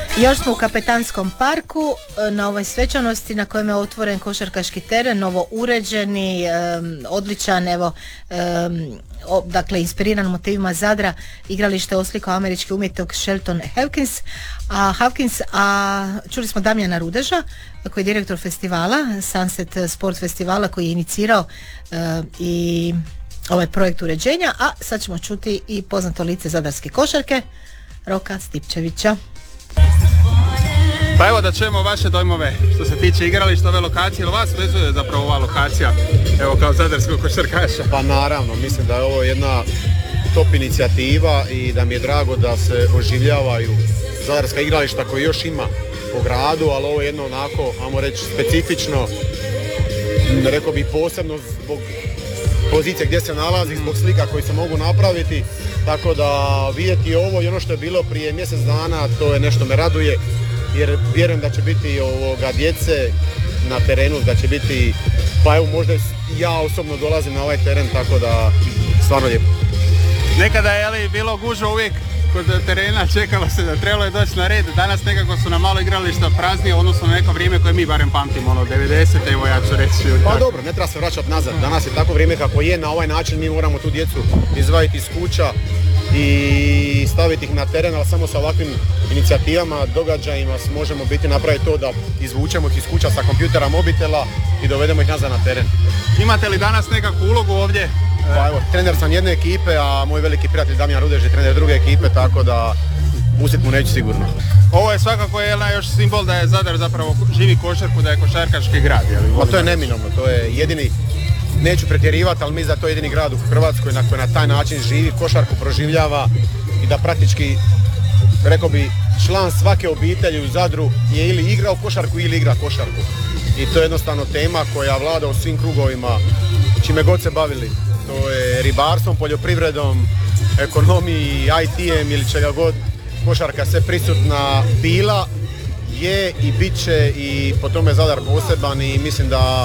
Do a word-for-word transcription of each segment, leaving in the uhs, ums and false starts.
Još smo u Kapetanskom parku na ovoj svečanosti na kojem je otvoren košarkaški teren, novo uređeni, um, odličan, evo, um, o, dakle inspiriran motivima Zadra. Igralište oslikao američki umjetnik Shelton Hawkins, a Hawkins, a čuli smo Damjana Rudeža koji je direktor festivala, Sunset Sport festivala, koji je inicirao uh, i ovaj projekt uređenja, a sad ćemo čuti i poznato lice zadarske košarke, Roka Stipčevića. Pa evo da čujemo vaše dojmove što se tiče igrališta, ove lokacije, ili vas vezuje zapravo ova lokacija, evo kao zadarskog košarkaša? Pa naravno, mislim da je ovo jedna top inicijativa i da mi je drago da se oživljavaju zadarska igrališta koji još ima po gradu, ali ovo je jedno onako, ajmo reći, specifično, rekao bih posebno zbog pozicije gdje se nalazi, zbog slika koji se mogu napraviti, tako da vidjeti ovo i ono što je bilo prije mjesec dana, to je nešto me raduje, jer vjerujem da će biti ovoga djece na terenu, da će biti, pa evo možda ja osobno dolazim na ovaj teren, tako da stvarno lijepo. Nekada je li bilo gužva uvijek kod terena, čekalo se da trebalo je doći na red, danas nekako su na malo igrališta praznije, odnosno na neko vrijeme koje mi barem pamtimo, ono devedesete, evo ja ću reći. Pa dobro, ne treba se vraćati nazad, danas je tako vrijeme kako je, na ovaj način mi moramo tu djecu izvaditi iz kuća i staviti ih na teren, ali samo sa ovakvim inicijativama, događajima možemo biti napraviti to da izvučemo ih iz kuća sa kompjutera, mobitela i dovedemo ih nazad na teren. Imate li danas nekakvu ulogu ovdje? Pa evo, trener sam jedne ekipe, a moj veliki prijatelj Damjan Rudež je trener druge ekipe, tako da pustit mu neću sigurno. Ovo je svakako je još simbol da je Zadar zapravo živi košarku, da je košarkaški grad. Pa to je neminovno, to je jedini, neću pretjerivati, ali mislim da to je jedini grad u Hrvatskoj na koji na taj način živi, košarku proživljava i da praktički, rekao bi, član svake obitelji u Zadru je ili igrao košarku ili igra košarku. I to je jednostavno tema koja vlada u svim krugovima, čime god se bavili. To je ribarstvom, poljoprivredom, ekonomiji, I T-em ili čega god. Košarka sve prisutna bila, je i bit će i po tome Zadar poseban i mislim da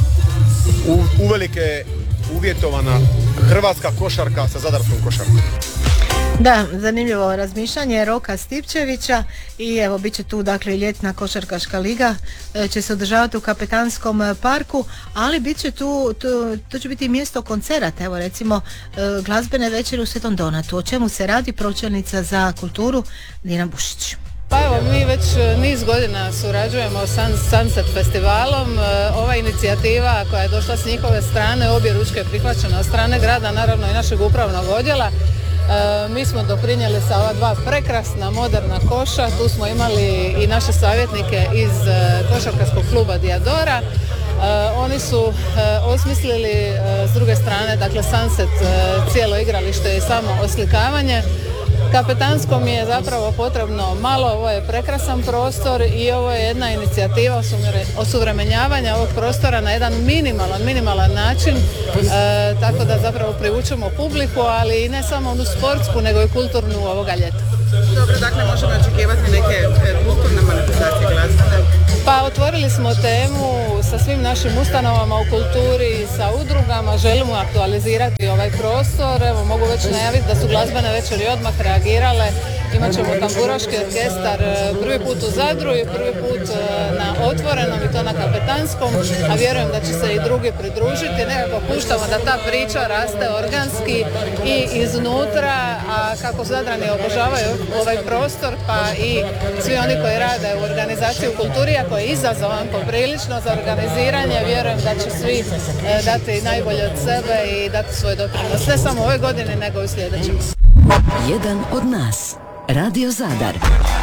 u, uvelike uvjetovana hrvatska košarka sa zadarskom košarkom. Da, zanimljivo razmišljanje Roka Stipčevića i evo bit će tu dakle ljetna košarkaška liga, e, će se održavati u Kapetanskom parku, ali bit će tu, tu, tu će biti mjesto koncerata, evo recimo e, glazbene večeri u Svetom Donatu. O čemu se radi, pročelnica za kulturu Dina Bušić. Pa evo, mi već niz godina surađujemo sa Sunset festivalom. Ova inicijativa koja je došla s njihove strane, obje ručke je prihvaćena od strane grada, naravno i našeg upravnog odjela. E, mi smo doprinijeli sa ova dva prekrasna moderna koša, tu smo imali i naše savjetnike iz e, košarkaškog kluba Diadora. E, oni su e, osmislili e, s druge strane, dakle Sunset, e, cijelo igralište i samo oslikavanje. Kapetanskom je zapravo potrebno malo, ovo je prekrasan prostor i ovo je jedna inicijativa osuvremenjavanja ovog prostora na jedan minimalan, minimalan način, e, tako da zapravo privučemo publiku, ali i ne samo onu sportsku, nego i kulturnu ovoga ljeta. Dobro, dakle možemo očekivati neke kulturne manifestacije glazbene? Pa otvorili smo temu sa svim našim ustanovama u kulturi, sa udrugama, želimo aktualizirati ovaj prostor. Evo, mogu već najaviti da su glazbene večeri odmah reagirale. Imat ćemo tamburaški orkestar prvi put u Zadru i prvi put na otvorenom i to na Kapetanskom, a vjerujem da će se i drugi pridružiti. Nekako puštamo da ta priča raste organski i iznutra, a kako Zadrani obožavaju ovaj prostor, pa i svi oni koji rade u organizaciji u kulturi, a koji je izazovan poprilično za organiziranje, vjerujem da će svi dati najbolje od sebe i dati svoj doprinos. Ne samo ove godine, nego i sljedećeg. Jedan od nas. Radio Zadar.